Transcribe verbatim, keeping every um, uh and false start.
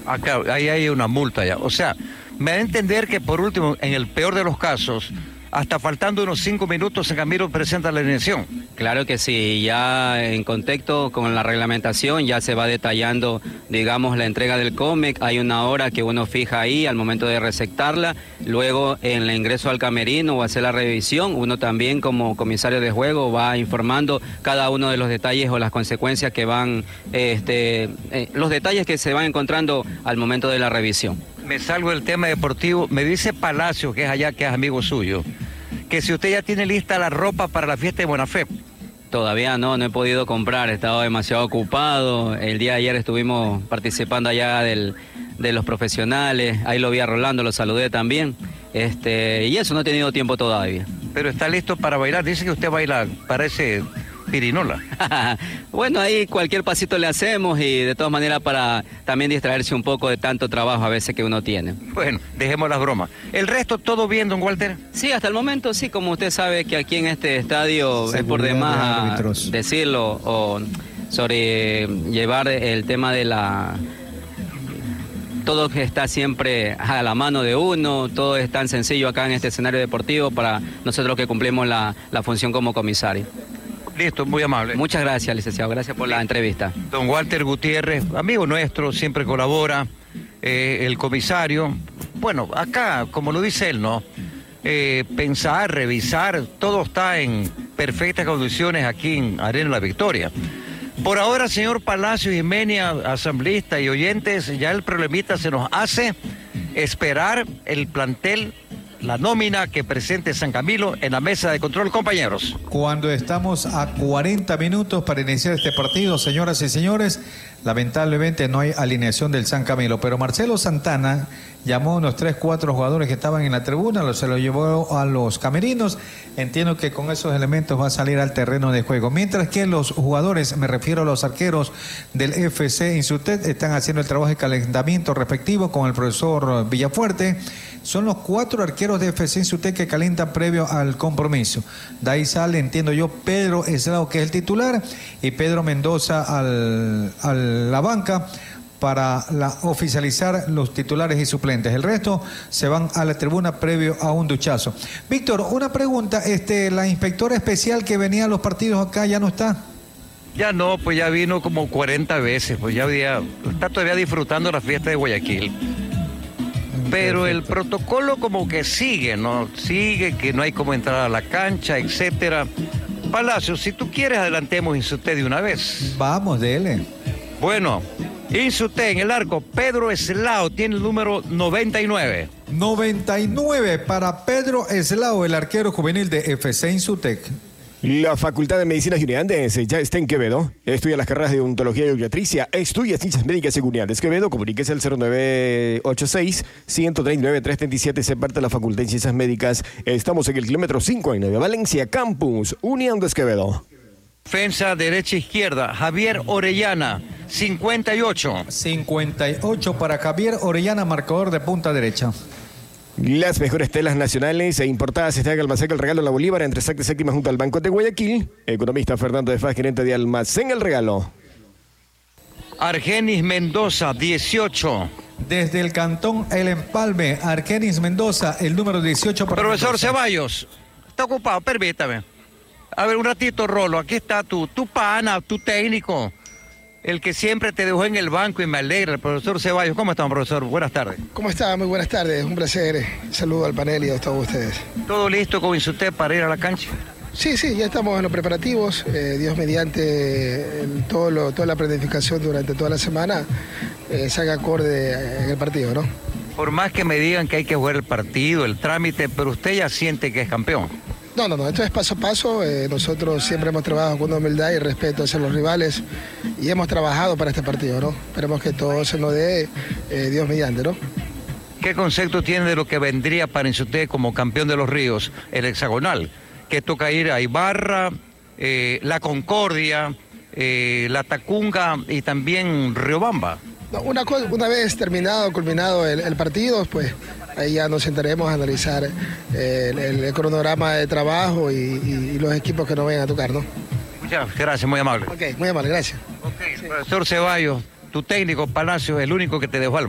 Acá, ahí hay una multa ya. O sea, me da a entender que por último, en el peor de los casos, hasta faltando unos cinco minutos, San Camilo presenta la alineación. Claro que sí, ya en contexto con la reglamentación ya se va detallando, digamos, la entrega del cómic. Hay una hora que uno fija ahí al momento de receptarla. Luego en el ingreso al camerino o hacer la revisión, uno también como comisario de juego va informando cada uno de los detalles o las consecuencias que van, este, eh, los detalles que se van encontrando al momento de la revisión. Me salgo del tema deportivo. Me dice Palacio, que es allá, que es amigo suyo, que si usted ya tiene lista la ropa para la fiesta de Buena Fe. Todavía no, no he podido comprar, he estado demasiado ocupado. El día de ayer estuvimos participando allá del, de los profesionales, ahí lo vi a Rolando, lo saludé también. Este, y eso, no he tenido tiempo todavía. Pero está listo para bailar, dice que usted baila, parece pirinola. Bueno, ahí cualquier pasito le hacemos y de todas maneras para también distraerse un poco de tanto trabajo a veces que uno tiene. Bueno, dejemos las bromas. ¿El resto todo bien, don Walter? Sí, hasta el momento sí, como usted sabe que aquí en este estadio seguridad es por demás decirlo o sobre llevar el tema de la... Todo está siempre a la mano de uno, todo es tan sencillo acá en este escenario deportivo para nosotros que cumplimos la, la función como comisario. Listo, muy amable. Muchas gracias, licenciado. Gracias por la entrevista. Don Walter Gutiérrez, amigo nuestro, siempre colabora, eh, el comisario. Bueno, acá, como lo dice él, ¿no? Eh, pensar, revisar, todo está en perfectas condiciones aquí en Arena La Victoria. Por ahora, señor Palacio Jiménez, asambleísta y oyentes, ya el problemita se nos hace esperar el plantel, la nómina que presente San Camilo en la mesa de control, compañeros. Cuando estamos a cuarenta minutos para iniciar este partido, señoras y señores, lamentablemente no hay alineación del San Camilo, pero Marcelo Santana llamó a unos tres, cuatro jugadores que estaban en la tribuna, se los llevó a los camerinos. Entiendo que con esos elementos va a salir al terreno de juego. Mientras que los jugadores, me refiero a los arqueros del F C Insutet, están haciendo el trabajo de calentamiento respectivo con el profesor Villafuerte. Son los cuatro arqueros de F C Insutet que calientan previo al compromiso. De ahí sale, entiendo yo, Pedro Eslao, que es el titular, y Pedro Mendoza al, a la banca para la, oficializar los titulares y suplentes. El resto se van a la tribuna previo a un duchazo. Víctor, una pregunta, este, la inspectora especial que venía a los partidos acá ya no está. Ya no, pues ya vino como cuarenta veces, pues ya había, está todavía disfrutando la fiesta de Guayaquil. Pero el protocolo como que sigue, ¿no? Sigue, que no hay como entrar a la cancha, etcétera. Palacio, si tú quieres, adelantemos Insuté de una vez. Vamos, dele. Bueno, Insuté en el arco, Pedro Eslao tiene el número noventa y nueve. noventa y nueve para Pedro Eslao, el arquero juvenil de F C Insutec. La Facultad de Medicina Junior Andes ya está en Quevedo. Estudia las carreras de odontología y obstetricia. Estudia ciencias médicas y unidades. Quevedo, comuníquese al cero nueve ocho seis, uno tres nueve, tres tres siete. Se parte de la Facultad de Ciencias Médicas. Estamos en el kilómetro cinco en Nueva Valencia Campus. Unión de Quevedo. Defensa derecha-izquierda, Javier Orellana, cincuenta y ocho. cincuenta y ocho para Javier Orellana, marcador de punta derecha. Las mejores telas nacionales e importadas están en Almacén El Regalo La Bolívar, entre sexta y séptima junto al Banco de Guayaquil. Economista Fernando de Faz, gerente de Almacén El Regalo. Argenis Mendoza, dieciocho. Desde el cantón El Empalme, Argenis Mendoza, el número dieciocho. Para Profesor Mendoza. Ceballos, está ocupado, permítame. A ver, un ratito, Rolo, aquí está tu, tu pana, tu técnico. El que siempre te dejó en el banco y me alegra, el profesor Ceballos. ¿Cómo están, profesor? Buenas tardes. ¿Cómo está? Muy buenas tardes. Un placer. Saludo al panel y a todos ustedes. ¿Todo listo con Insuté para ir a la cancha? Sí, sí, ya estamos en los preparativos. Eh, Dios mediante, en todo lo, toda la planificación durante toda la semana eh, se haga acorde en el partido, ¿no? Por más que me digan que hay que jugar el partido, el trámite, pero usted ya siente que es campeón. No, no, no, esto es paso a paso. Eh, nosotros siempre hemos trabajado con humildad y respeto hacia los rivales y hemos trabajado para este partido, ¿no? Esperemos que todo se nos dé, eh, Dios mediante, ¿no? ¿Qué concepto tiene de lo que vendría para Insuté como campeón de los ríos, el hexagonal? Que toca ir a Ibarra, eh, La Concordia, eh, La Tacunga y también Riobamba. No, una, una vez terminado, culminado el, el partido, pues ahí ya nos sentaremos a analizar eh, el, el cronograma de trabajo y, y, y los equipos que nos vayan a tocar, ¿no? Muchas gracias, muy amable. Ok, muy amable, gracias. Ok, sí. Profesor Ceballos, tu técnico Palacio, el único que te dejó al